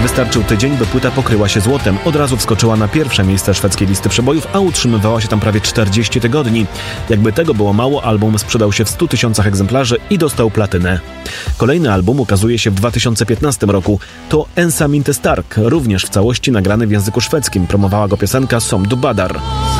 Wystarczył tydzień, by płyta pokryła się złotem. Od razu wskoczyła na pierwsze miejsce szwedzkiej listy przebojów, a utrzymywała się tam prawie 40 tygodni. Jakby tego było mało, album sprzedał się w 100 000 egzemplarzy i dostał platynę. Kolejny album ukazuje się w 2015 roku. To Ensa Minte Stark, również w całości nagrany w języku szwedzkim. Promowała go piosenka Som du Badar.